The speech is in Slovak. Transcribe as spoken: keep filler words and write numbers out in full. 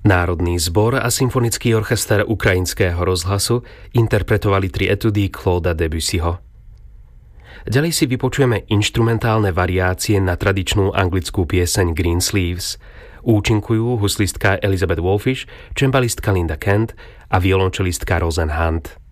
Národný zbor a symfonický orchester Ukrajinského rozhlasu interpretovali tri etudy Clauda Debussyho. Ďalej si vypočujeme inštrumentálne variácie na tradičnú anglickú pieseň Greensleeves. Účinkujú huslistka Elizabeth Wolfish, čembalistka Linda Kent a violončelistka Roseanne Hunt.